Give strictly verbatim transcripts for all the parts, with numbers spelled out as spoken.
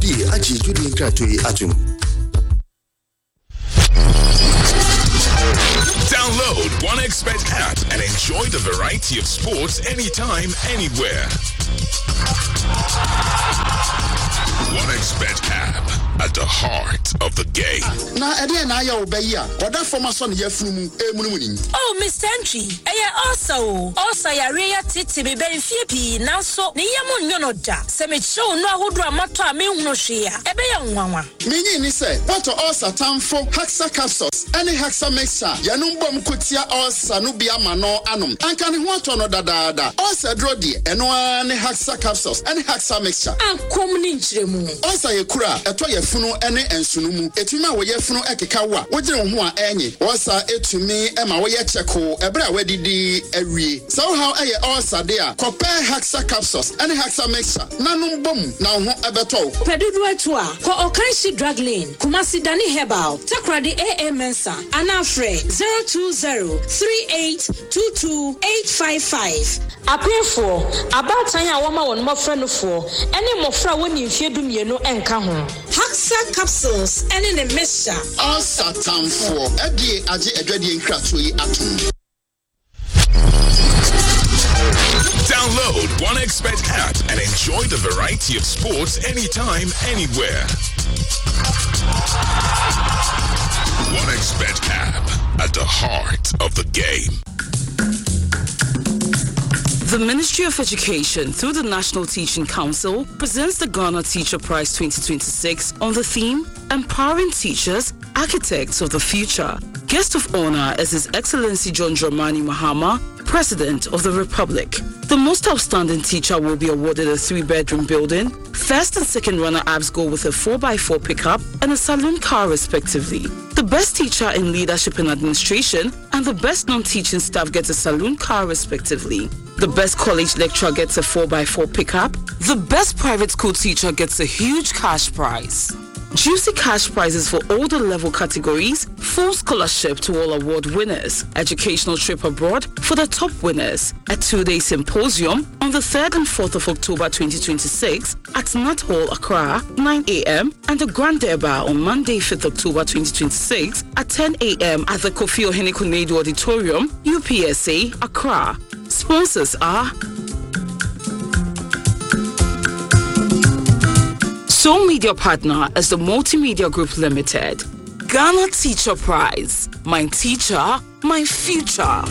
Udi aji judi nkratoi atum. Download OneXBet app and enjoy the variety of sports anytime, anywhere. OneXBet app at the heart of the game. Na ede na ya obeya. Oda formason ye funu emunumuni. Oh, Mister Entry. Eya also. Also ya reya titi be ben fiepi na so ne yemu nyono da. Se me show no ahodo amato a me hunu hwe a. Ebe ya nwanwa. Menyi ni se, what also tamfo Haxa capsules. Any Haxa mixture. Ya numbo mkutia also no bia mano anum. Anka ne ho ato no dadaada. Also drodi eno ne Haxa capsules. Any Haxa mixture. Ankom ni nchiremu. Also ye kura eto ye funu ene ensunumu. Etumi a wo ye funu ekeka wa. Wo gire ho a enye. Also etumi e ma wo ye cheko ebra wedidi awie. So how eye also there. Compare Haxa capsules. Any Haxa mixture. Nanum bom na ho ebeto. Pedudu eto a ko Okanshi drug lane. Kumasi Dani Herbal. Takradi A M Mensa. Anafre zero two zero three eight two two eight five five. Apefo abatan ya woma won mofra no fo ene mofra woni mfie dum ye no enka ho. Haxa capsules ene ne mixture. All satan for edi age edwade nkratoi atum. Download OneXBet app and enjoy the variety of sports anytime, anywhere. OneXBet app at the heart of the game. The Ministry of Education, through the National Teaching Council, presents the Ghana Teacher Prize twenty twenty-six on the theme, Empowering Teachers, Architects of the Future. Guest of honor is His Excellency John Dramani Mahama, President of the Republic. The most outstanding teacher will be awarded a three-bedroom building. First and second runner-ups go with a four by four pickup and a saloon car, respectively. The best teacher in leadership and administration and the best non-teaching staff gets a saloon car, respectively. The best college lecturer gets a four by four pickup. The best private school teacher gets a huge cash prize. Juicy cash prizes for all the level categories, full scholarship to all award winners, educational trip abroad for the top winners, a two-day symposium on the third and fourth of October twenty twenty-six at Nut Hall, Accra, nine a.m. and the Grand Deba on Monday, fifth of October twenty twenty-six at ten a.m. at the Kofi Ohene Konadu Auditorium, U P S A, Accra. Sponsors are Sole Media Partner is the Multimedia Group Limited. Ghana Teacher Prize. My teacher, my future.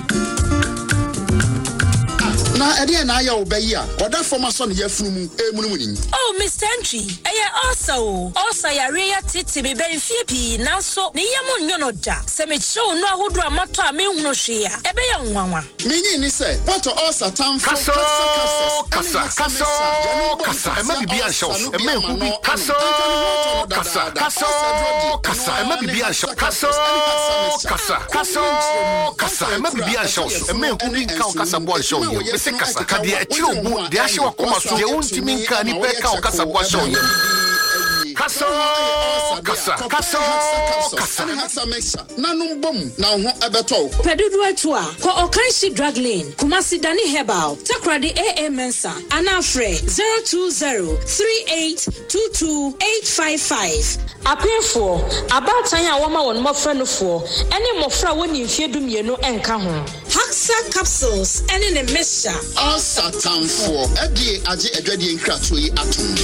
Na ede na ya obeya. Oda formason ye funu emunumuni. Oh, Mister Entry. Eya also. Also ya reya titi be ben fiepi na so ne yemu nyono da. Se me show no ahodo amato a me hunu hwe a. Ebe ya nwanwa. Menyi ni se, what also tamfo Kaso kasa kaso kasa ema bibia show ema hubi kaso kasa kaso kasa ema bibia show kaso kasa kaso kasa ema bibia show ema hubi kan kasa boy show ye se kasa ka de achiro bu de ahye wakoma so ye untimi nka ni pe ka kasa boy show ye kaso kasa kaso kasa nanum bom na ho ebeto. Pedudu eto a ko Okanshi drug lane Kumasi Dani Herbal Takradi A M Mensa Anafre zero two zero three eight two two eight five five. Apefo abatan ya woma won mofra no fo ene mofra woni mfie dum ye no enka ho. Haxa capsules ene ne mixture. All satan for edi age edwade nkratoi atum.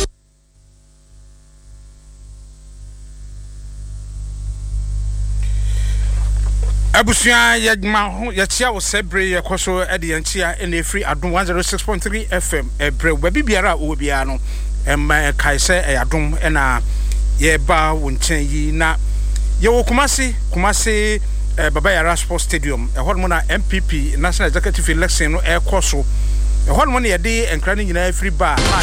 Abusia yagma ho yachia wo sebre yekoso ede yanchia ene free adom one oh six point three F M ebre babi biara wo bia no emma kaise eyadom ena ye ba wo nchen yi na ye wo Kumasi Kumasi Baba Yara Sports Stadium e hodmo na M P P National Executive Election no e koso e hodmo na ye de enkra ni nyina free bar na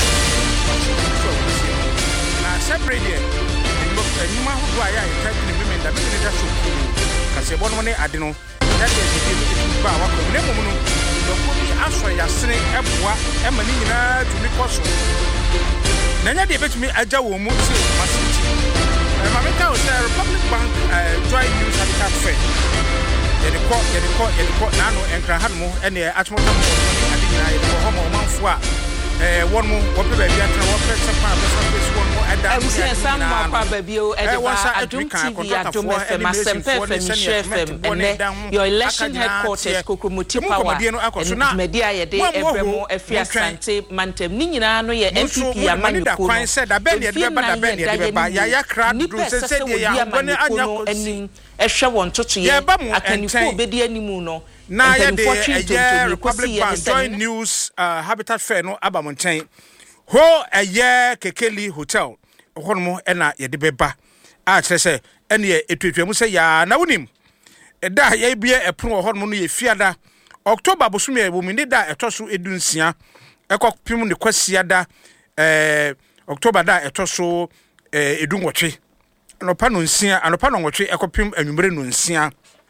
sebre de enuma ho aya e ka ni women da me ne da so se bono ne ade no ya de de ba wa ko ne mo no do ko bi aso ya sene eboa e ma ni nyina tumi koso na nya de betumi agya wo mu se masiti e ma meka o se Republic Bank joint news habitat fair ye de ko ye de ko ye de ko na no enkra han mo ene atmota mo ade nyina ye ko ho mo manfo a eh won mo wo pe ba bia tra wo pe sepa person face won mo abusia sam ma kwa babio edeba adum T V adum F M asempe F M share F M ene your election headquarters Kokromoti Power media ye de ebremo afia sante mantem ni nyina no ye M P P amanyuko no said abel ye de ba da ben ye de ba ya ya kra dru se se de ya ngone anya kosi ehwe won toto ye akanifo obedi animu no na ye de Republic Bank Joint News uh, Habitat Fair no abamonten ho eye Kekeli Hotel hono ena ye de beba a kire se ene ye etwetwemu se ya na wonim eda ye bia epono hono no ye fiada October bosume e bomi ne da etoso edunsia ekopim ne kwasiada eh October da etoso eh edunwotwe anopa no nsia anopa no nwotwe ekopim anwumere no nsia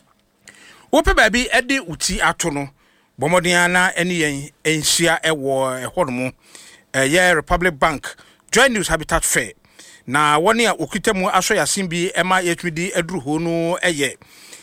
wope baabi ede uti ato no bomoden na ene yen enhia ewo ehormo eh Republic Bank Joint News Habitat Fair na woni a okitemu aso yasin bi ema yetwidi aduru ho no eye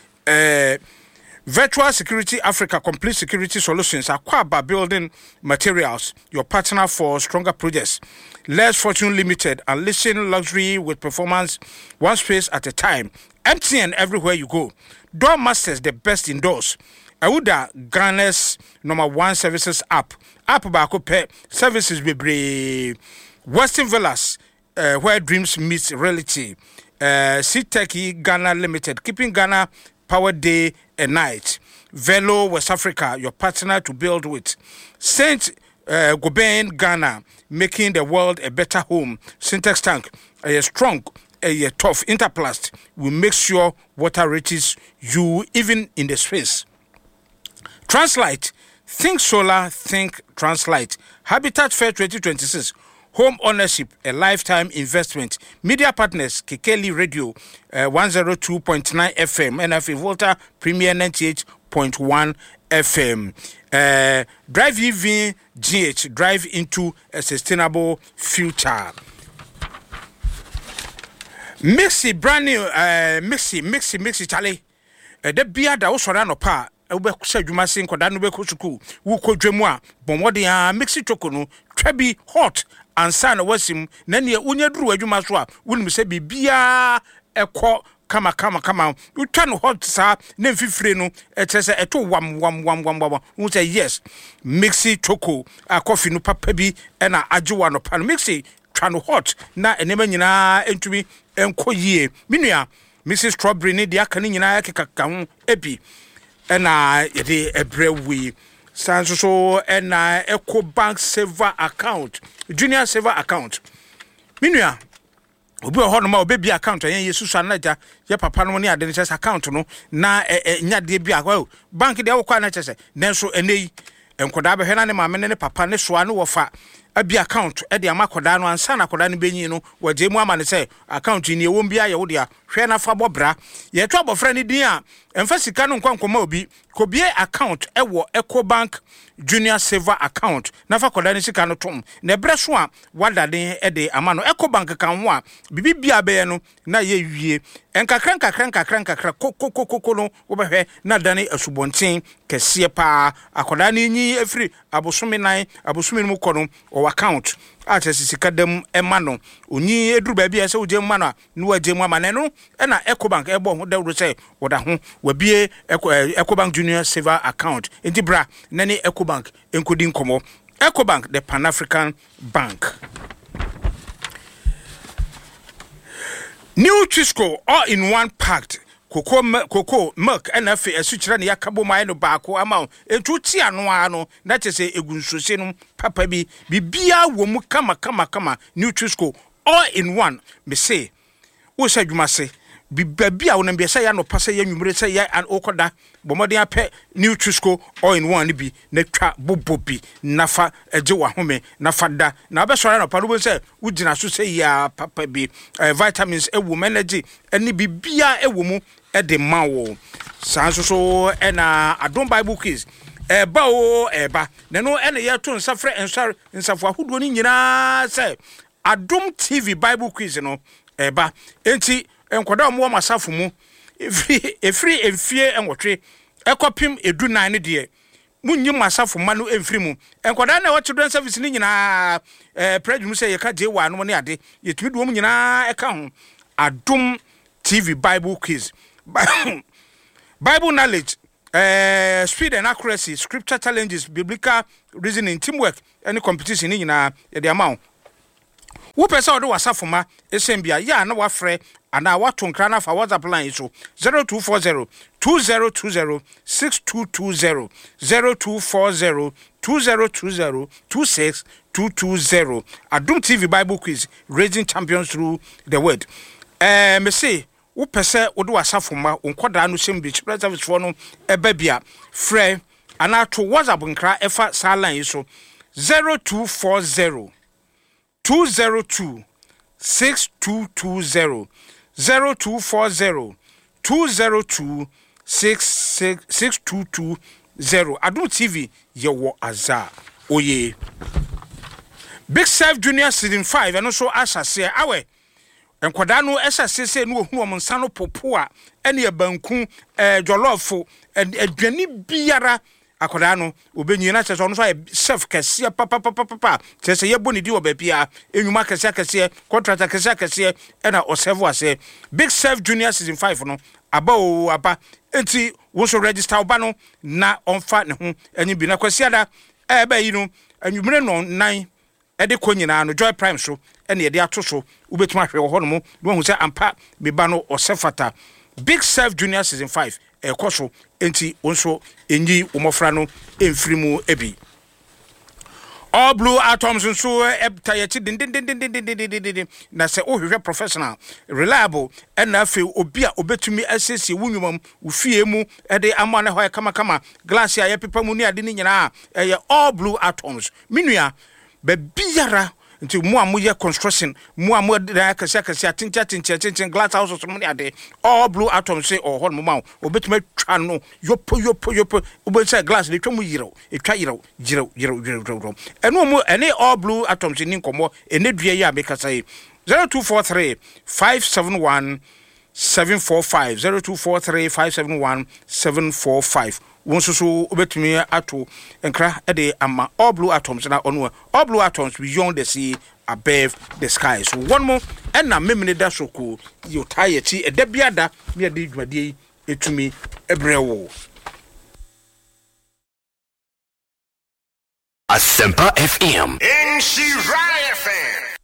eh Virtual Security Africa Complete Security Solutions Aquaba Building Materials, your partner for stronger projects. Less Fortune Limited, unleashing luxury with performance, one space at a time. M T N everywhere you go. Door Masters, the best indoors. Awuda, Ghana's number one services app. App Bako Pay Services Bebre. Western Villas, uh, where dreams meet reality. Uh, C-Techy Ghana Limited, keeping Ghana power day and night. Velo West Africa, your partner to build with. Saint uh, Gobain Ghana, making the world a better home. Syntax Tank, a strong, a tough Interplast will make sure water reaches you even in the space. Translight, think solar, think Translight. Habitat Fair twenty twenty-six. Home ownership, a lifetime investment. Media partners, Kekeli Radio, uh, one oh two point nine F M, N F A Volta Premier ninety-eight point one F M. Uh, drive E V G H, drive into a sustainable future. Mixi, brand new, uh, Mixi, Mixi, Mixi, Charlie. Uh, the beer that was around a par. Ube kusha juma sinko danu be kusuku wuko dwemwa bomode ya Mixi choko no trebi hot ansa na wasim na ne unya duru adwuma so a wonim se bibia ekọ kama kama kama utwa no hot sa na mfifire no etese eto wam wam wam wam wam wo say yes Mixi choko a coffee no papa bi na ajewa no pa no Mixi twa no hot na enema nyina entumi enko yie minua Missus Strawberry ne dia kan nyina kekaka ho ebi ena yede ebrewi sanso so ena Eco Bank saver account junior saver account minua obi ho no ma obebi account yen yesusu anaja ye papa no ne ade ne account no na nyade bi akwa bank de akwa na chese nenso enei enkoda be hwe na ne ma ne papa ne soa ne wofa abi account e de amakoda no ansa na koda ne benyi no waje mu ama ne se account ni ewom bia ye wo de hwe na fa bobra ye to abofra ne din a emfa sika no nkwankoma obi kobie account e wo Eco Bank junior saver account na fa koda ne sika no tom na bre so a wada den e de ama no Eco Bank kan ho a bibi bia be no na ye wie enkakran kakran kakran kakra kokokoko no wo be hwe na dane asubonten kese pa akoda ne nyi efri abosome nan abosome mu kono o account atesi sika dem ema no onyi eduru ba bia se wo gem ma no no wagem ama ne no e na Eco Bank e bo ho dawro se woda ho wabie Eco Bank junior saver account enti bra na ne Eco Bank enkodi nkomo Eco Bank the Pan African Bank. New Trisco all in one packed Cocoa cocoa milk and a fe a sutra ne yakabo mai no baako ama etu ti ano ano na chese egunsose no papa bi bibia wo mu kama kama kama New Trisco all in one me say wo sha dwuma se bibia wo na be say ya no pase ya nwumre say ya an okoda bomode ape New Trisco all in one bi na twa bobobi nafa eje wa home nafa da na be sore no pa no say wo gina so say ya papa bi uh, vitamins ewo energy eni bibia ewo mu e de mawo sanso so e na Adom Bible quiz e ba o e ba ne no e ne ye to nsafre ensar nsafo ahodo ni nyina say Adom T V Bible quiz no e ba enti enkoda mo masafo mu efri efri enfie enwotwe ekopim edu nan ne de munyim asafo ma no emfiri mu enkoda na what children service ni nyina eh prejudice say yeka je wa no ne ade yetumi duom nyina eka ho Adom T V Bible quiz Bible knowledge uh, speed and accuracy, scripture challenges, biblical reasoning, teamwork, any competition in uh, the amount. Who person do wasafuma, Esembia, ya no wafre, and I want to crana for WhatsApp line so zero two four zero two zero two zero six two two zero zero two four zero two zero two zero two six two two zero. Adom T V Bible quiz, raising champions through the word. Eh, me say. Wo pese wo do asafoma onkoda no sem beach service for no ebabia frɛ ana to WhatsApp nkra efa saline so zero two four zero two zero two six two two zero zero two four zero two zero two six two two zero. Adom T V ye wo aza oye Big Self Junior season five and also asase awe enkoda no esa sese no ohunu om nsa no popo a ene banku eh jollof aduani biara akoda no obenyi na chese ono so chef kese papa papa papa chese ye boni di obapia enwuma kese kese contractor kese kese ena osevo ase Big Self Junior season five no aba o aba enti wo so register oba no na onfa ne ho enyi bi na kwasi ada e ba yi no enwumre no nan e de konyina no Joy Prime so ene de ato so ubetuma hwe ho no mo no hu se ampa me ba no osefata Big Self Junior season five e koso enti wonso enyi umofra no emfiri mu ebi All Blue Atoms nso ebta ye ti din din din din din din na se ohwehwe professional reliable and afi obi a obetumi asesi wunwumam ufie mu e de amane ho kama kama glass ya pepa mu ni ade ni nyina e All Blue Atoms minua be biara nti mu amu ye construction mu amu da kase kase atincha tincha tincha glass house so mu ni ade All Blue Atoms say oh hon mu ma obetuma twa no yopo yopo yopo obetsa glass de twam yiro etwa yiro yiro yiro yiro eno mu ene All Blue Atoms ni nkomo ene dua ya be kasa yi zero two four three five seven one seven four five zero two four three five seven one seven four five wonsusu obetumi ato enkra e de ama All Blue Atoms na ono All Blue Atoms beyond the sea above the sky. So one more and na memene da soko yo taye ti e da biada me de dwade etumi ebrewo Asempa F M in Shiraya F M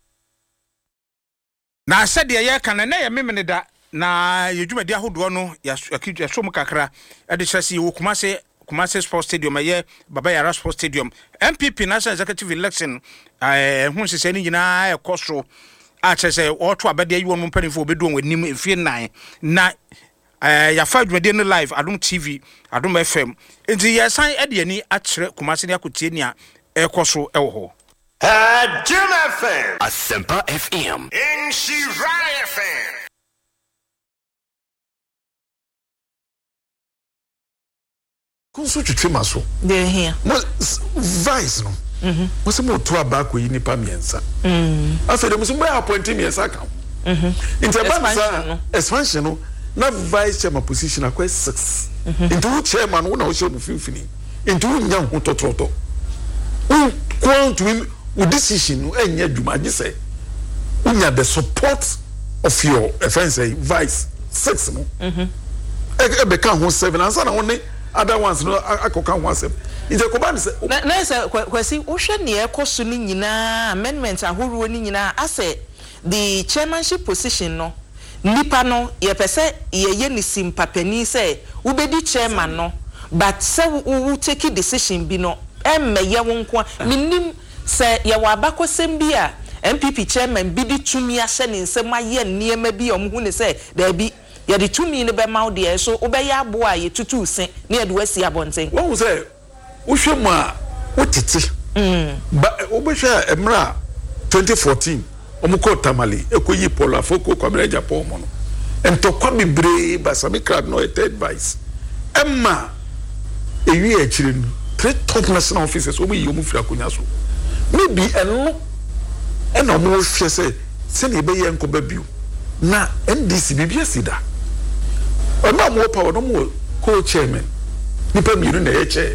na said ye kana na ye memene da na yedwumadi ahodo no ya som kakra ade hyese wo Kumase Kumase Sports Stadium aye Baba Yara Sports Stadium M P P National Executive Election eh hu sese ni nyina ekoso a chese oto abade ayi won mpanifo obedu won nim efie nine na eh ya fa dwumadi no live Adom T V Adom F M enti ya san ade ani a kire Kumase ni akotie ni a ekoso ewo ho Adom F M Asempa F M in Shiraya F M Kunsu twetwema so de here mo vice no mhm mo se mo to abako yi nipa miensa mhm afede mo se mo appoint miensa ka mhm interbansa expansion no na vice chairman position akwa six mhm into chairman wo na wo show mfimfini into nya ho tototo un kwant win wo decision no enya dwuma gi say unya the support of your offense vice six no mhm e be kan ho seven ansa na woni other ones no akoka wansem ije ko ba se na se kwasi wo hwe ne ekoso ni nyina amendment ahoro ni nyina ase the chairmanship position no nipa no ye pese ye ye ni simpapani se wo bedi chairman no but se wo take decision bi no emme ye wo nko minim se ye wa abakosem bi a M P P chairman bi di tumi ahye ne nsem aye niema bi omhu ne se da bi ya di tumi ne be ma de so obeya abo a ye tutu sen ne ye de wasi abonten won say wo hwe mu a wo tete mm ba obehwe emra twenty fourteen omuko tamale ekoyi polo afoko kwamere japan mo no entokwa bibre basami crowd no third vice emma ewi akire no three top national officers obi yomu fira konya so maybe eno eno mo hwe say se ne be ye nkoba biu na N D C bibia sida Ona mo power no mo co-chairman nipa miru na ye che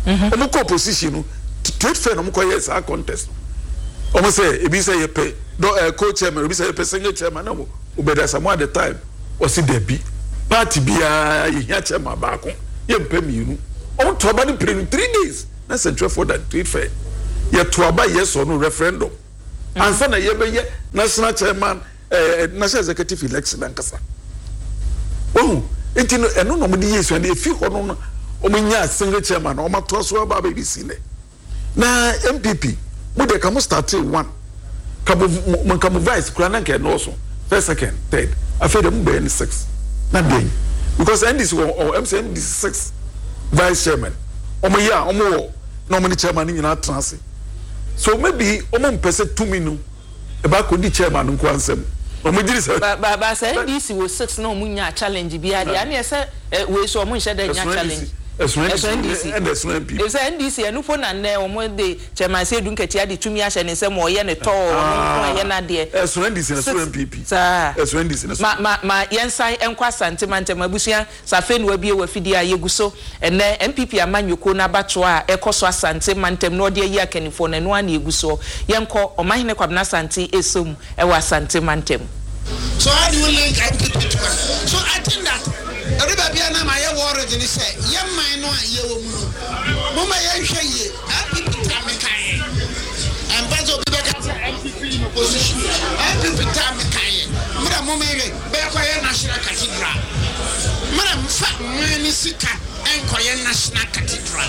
omo ko opposition no trade fair no mo ko yes a contest omo say ebi say ye pay do co-chairman ebi say ye pay single chairman no obeda samo at the time o si debi party bia ye hia chairman ba ko ye mpa mienu omo to aba ni pre three days na central for that trade fair ye to aba yes or no referendum ansa na ye be ye national chairman eh national executive election ankasa oh enti no eno no mo di yesu na efi ho no omo nya single chairman omo to so aba ba bi si ne na M P P mo de ka mo start one ka mo ka mo vice kura na nke no so first second third after dem be any six na dey because N D C or M C N D C six vice chairman omo ya omo wo na omo ni chairman nyina transe so maybe omo mpese two minu e ba ko di chairman nko ansem omo jiri se ba ba ba say N D C wo six na omo nya challenge bi ade ani ese we so omo nhye da nya challenge N D C and the N P P. If N D C, and no na ne omo de chairman say dun kati ade tumi ahye ne sem oye ne to omo ye na de. N D C and N P P. Sa. N D C. Ma ma ma yensan enkwa santimantem abusua safe no abi e wafidi ayeguso ene M P P amanyoko na bato a ekoso asantimantem no de yi akanifo na no ana eguso yenko omahene kwabna santi esom e wa santimantem. So how do you link M P P to us? So I think that everybody na my worried and say yam my no ye wo mu no mama ye hwe ye M P P ta me kan and bazo be ka M P P in opposition M P P ta me kan mura mama ye be ko ye national cathedral mura mfa mani sika en ko ye national cathedral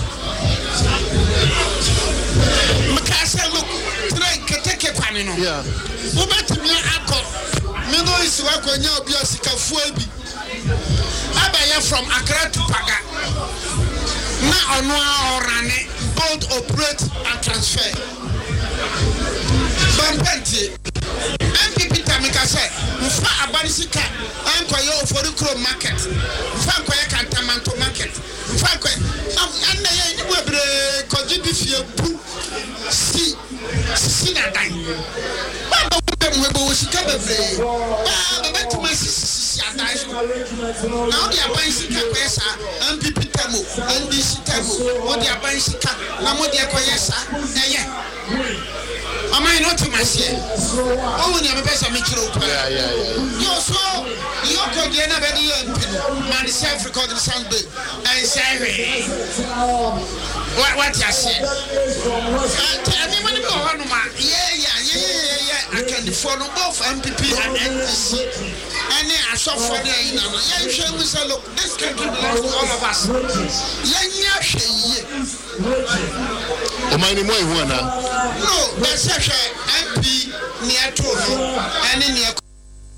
maka say look try keteke kwani no yeah wo betimi akọ me no isi wa ko nya obi osika fu abi Abaya from Accra to Paga. Na ono orane both operate and transfer. Bampenti. M P P tamika say, mfa abanisika anko ye Oforukro market. Mfa anko ye Kantamanto market. Mfa anko anna ye ni webre koji bi fie pu si si na dan. Baba we bo sika bebre. Baba betuma si now they are buying Sika Pesa, M P P Tamo, N D C Tamo, what they are buying Sika, Namodia Koyesa, am I not to my share? Oh, when you have a best of Mitchell, yeah, yeah, yeah. You so you could get anybody man self recording sound big and say, what what you say? Tell me when you go on, yeah, yeah, yeah, yeah, yeah. I can follow both M P P and N D C. And I saw for the in yeah, show me say look, this country belongs to all of us. Yeah, yeah, she oh my name, no, that's a M P near to and in near